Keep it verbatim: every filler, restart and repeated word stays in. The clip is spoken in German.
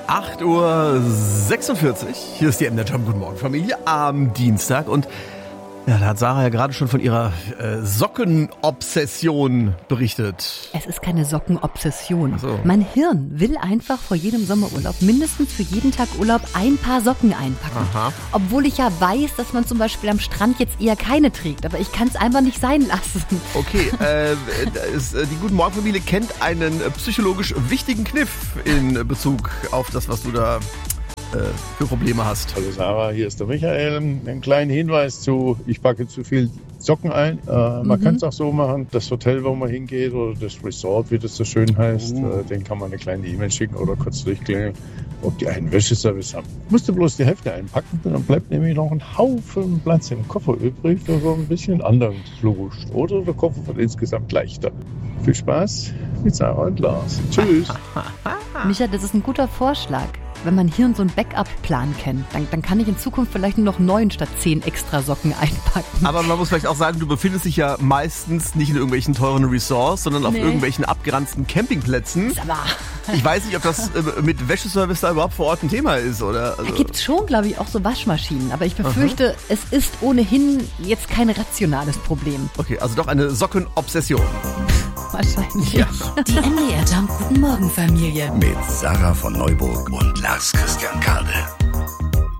acht Uhr sechsundvierzig. Hier ist die M D Jump. Guten Morgen, Familie, am Dienstag. Und ja, da hat Sarah ja gerade schon von ihrer äh, Sockenobsession berichtet. Es ist keine Sockenobsession. Ach so. Mein Hirn will einfach vor jedem Sommerurlaub mindestens für jeden Tag Urlaub ein paar Socken einpacken. Aha. Obwohl ich ja weiß, dass man zum Beispiel am Strand jetzt eher keine trägt. Aber ich kann es einfach nicht sein lassen. Okay, äh, ist, äh, die Guten Morgen Familie kennt einen äh, psychologisch wichtigen Kniff in Bezug auf das, was du da äh, für Probleme hast. Hallo Sarah, hier ist der Michael. Einen kleinen Hinweis zu, ich packe zu viel Socken ein. Äh, man Mhm. kann es auch so machen, das Hotel, wo man hingeht oder das Resort, wie das so schön heißt, Oh. äh, den kann man eine kleine E-Mail schicken oder kurz durchklingeln, ob die einen Wäscheservice haben. Musst du bloß die Hälfte einpacken, dann bleibt nämlich noch ein Haufen Platz im Koffer übrig für so ein bisschen anderen Lust. Oder der Koffer wird insgesamt leichter. Viel Spaß mit Sarah und Lars. Tschüss. Micha, das ist ein guter Vorschlag. Wenn mein Hirn so einen Backup-Plan kennt, dann, dann kann ich in Zukunft vielleicht nur noch neun statt zehn extra Socken einpacken. Aber man muss vielleicht auch sagen, du befindest dich ja meistens nicht in irgendwelchen teuren Resorts, sondern auf Nee. irgendwelchen abgeranzten Campingplätzen. Aber Ich weiß nicht, ob das äh, mit Wäscheservice da überhaupt vor Ort ein Thema ist, oder? da Also, gibt's schon, glaube ich, auch so Waschmaschinen. Aber ich befürchte, es ist ohnehin jetzt kein rationales Problem. okay, also doch eine Sockenobsession. Wahrscheinlich. Ja. Die M D R Jump Guten Morgen Familie. Mit Sarah von Neuburg und Lars Christian Kade.